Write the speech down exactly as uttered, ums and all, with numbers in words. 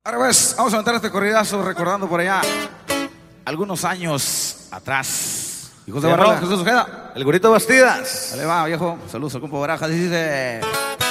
Ahora pues, vamos a aventar este corridazo recordando por allá algunos años atrás. Hijos de Barro, Jesús Ojeda. El Gurito Bastidas. Dale va, viejo. Saludos al compa Barajas. Dice...